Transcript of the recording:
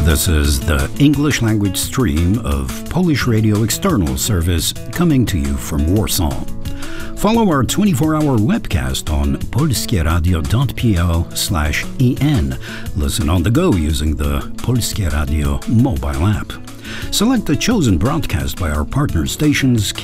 This is the English language stream of Polish Radio External Service coming to you from Warsaw. Follow our 24-hour webcast on polskieradio.pl/en. Listen on the go using the Polskie Radio mobile app. Select the chosen broadcast by our partner stations